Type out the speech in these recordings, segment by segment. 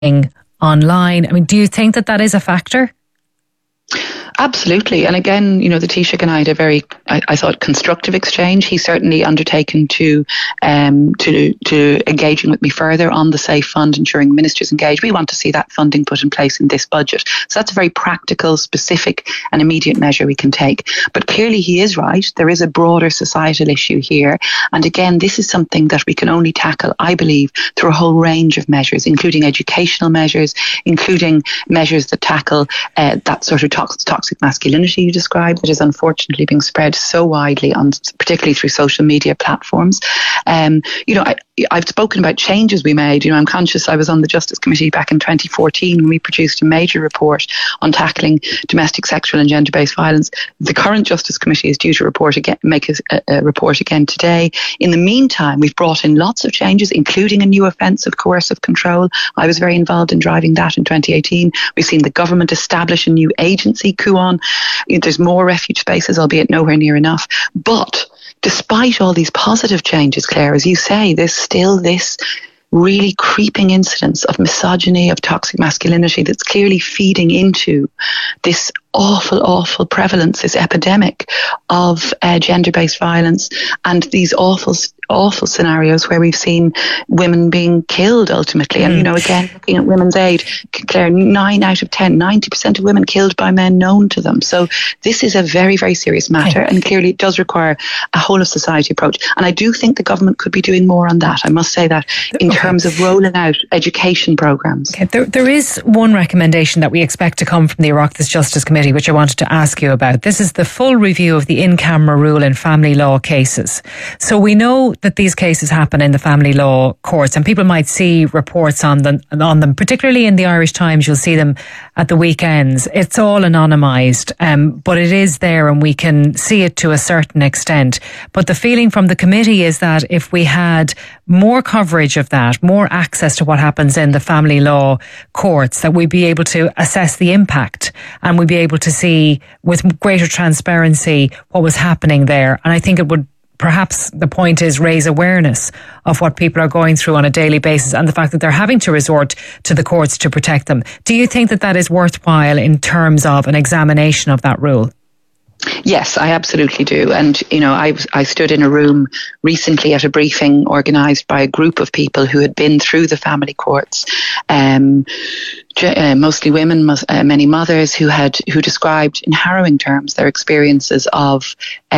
online. I mean, do you think that is a factor? Absolutely. And again, the Taoiseach and I had a very, I thought, constructive exchange. He's certainly undertaken to engaging with me further on the Safe Fund, ensuring ministers engage. We want to see that funding put in place in this budget. So that's a very practical, specific and immediate measure we can take. But clearly he is right. There is a broader societal issue here. And again, this is something that we can only tackle, I believe, through a whole range of measures, including educational measures, including measures that tackle that sort of toxic masculinity you described that is unfortunately being spread so widely, particularly through social media platforms. I've spoken about changes we made. I'm conscious I was on the Justice Committee back in 2014 when we produced a major report on tackling domestic, sexual and gender-based violence. The current Justice Committee is due to make a report again today. In the meantime, we've brought in lots of changes, including a new offence of coercive control. I was very involved in driving that in 2018. We've seen the government establish a new agency, Cuan. There's more refuge spaces, albeit nowhere near enough. But despite all these positive changes, Claire, as you say, there's still this really creeping incidence of misogyny, of toxic masculinity that's clearly feeding into this awful prevalence, this epidemic of gender-based violence and these awful scenarios where we've seen women being killed ultimately. And, again, looking at Women's Aid, Claire, 9 out of 10, 90% of women killed by men known to them. So this is a very, very serious matter, and clearly it does require a whole of society approach. And I do think the government could be doing more on that. I must say that in terms of rolling out education programmes. Okay. There is one recommendation that we expect to come from the Oireachtas Justice Committee, which I wanted to ask you about. This is the full review of the in-camera rule in family law cases. So we know that these cases happen in the family law courts, and people might see reports on them, particularly in the Irish Times. You'll see them at the weekends. It's all anonymised, but it is there and we can see it to a certain extent. But the feeling from the committee is that if we had more coverage of that, more access to what happens in the family law courts, that we'd be able to assess the impact and we'd be able to see with greater transparency what was happening there. And I think it would, perhaps the point is, raise awareness of what people are going through on a daily basis and the fact that they're having to resort to the courts to protect them. Do you think that is worthwhile in terms of an examination of that rule? Yes, I absolutely do. And, I stood in a room recently at a briefing organised by a group of people who had been through the family courts, mostly women, many mothers who described in harrowing terms their experiences of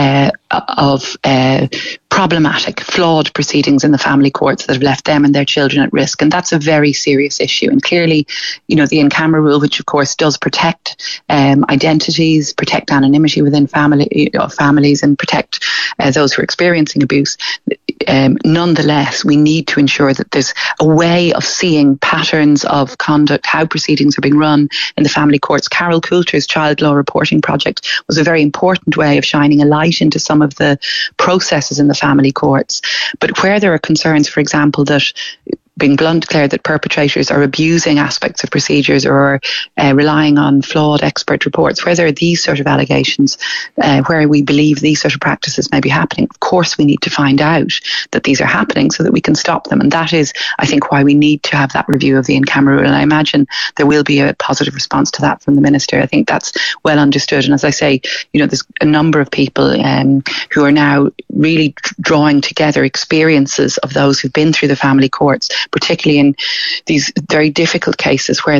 problematic, flawed proceedings in the family courts that have left them and their children at risk. And that's a very serious issue. And clearly, the in-camera rule, which of course does protect identities, protect anonymity within families and protect those who are experiencing abuse, nonetheless, we need to ensure that there's a way of seeing patterns of conduct, how proceedings are being run in the family courts. Carol Coulter's Child Law Reporting Project was a very important way of shining a light into some of the processes in the family courts. But where there are concerns, for example, that, being blunt, Claire, that perpetrators are abusing aspects of procedures or relying on flawed expert reports, where there are these sort of allegations, where we believe these sort of practices may be happening, of course we need to find out that these are happening so that we can stop them. And that is, I think, why we need to have that review of the in-camera rule. And I imagine there will be a positive response to that from the Minister. I think that's well understood. And as I say, there's a number of people who are now really drawing together experiences of those who've been through the family courts, particularly in these very difficult cases where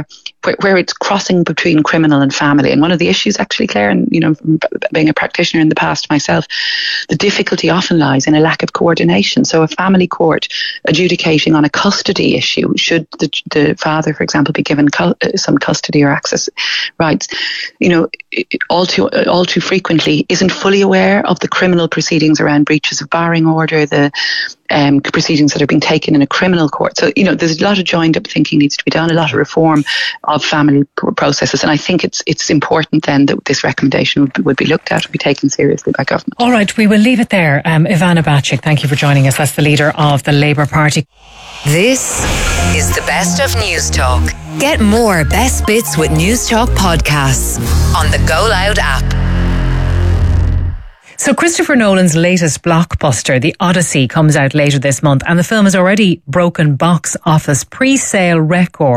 it's crossing between criminal and family. And one of the issues, actually, Claire, and being a practitioner in the past myself, the difficulty often lies in a lack of coordination. So a family court adjudicating on a custody issue, should the father, for example, be given some custody or access rights, all too frequently isn't fully aware of the criminal proceedings around breaches of barring order, the proceedings that are being taken in a criminal court. So, there's a lot of joined up thinking needs to be done, a lot of reform of family processes. And I think it's important then that this recommendation would be looked at and be taken seriously by government. All right, we will leave it there. Ivana Bacik, thank you for joining us. That's the leader of the Labour Party. This is the Best of News Talk. Get more Best Bits with News Talk podcasts on the Go Loud app. So Christopher Nolan's latest blockbuster, The Odyssey, comes out later this month, and the film has already broken box office pre-sale records.